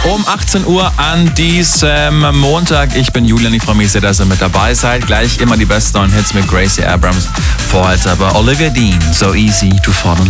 Um 18 Uhr an diesem Montag. Ich bin Julian, ich freue mich sehr, dass ihr mit dabei seid. Gleich immer die besten neuen Hits mit Gracie Abrams. Vorher aber Olivia Dean, So Easy to Fall in Love.